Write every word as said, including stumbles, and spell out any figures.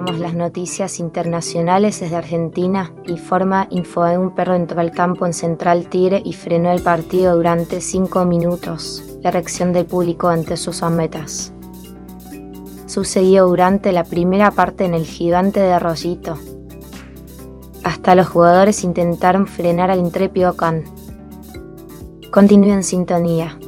repasamos las noticias internacionales desde Argentina. Informa Infobae: un perro entró al campo en Central Tigre y frenó el partido durante cinco minutos. La reacción del público ante sus metas. Sucedió durante la primera parte en el Gigante de Rollito. Hasta los jugadores intentaron frenar al intrépido can. Continúe en sintonía.